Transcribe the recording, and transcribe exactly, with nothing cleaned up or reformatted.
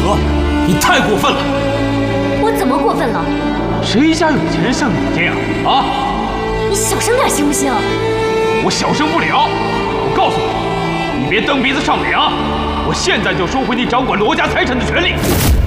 德，你太过分了！ 我怎么过分了？ 谁家有钱人像你这样啊？ 你小声点行不行？ 我小声不了。我告诉你，你别蹬鼻子上脸啊！我现在就收回你掌管罗家财产的权利。